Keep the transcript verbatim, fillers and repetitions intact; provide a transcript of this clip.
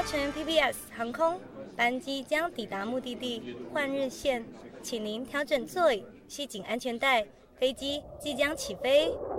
搭乘 P B S 航空，班机将抵达目的地换日线，请您调整座椅，系紧安全带，飞机即将起飞。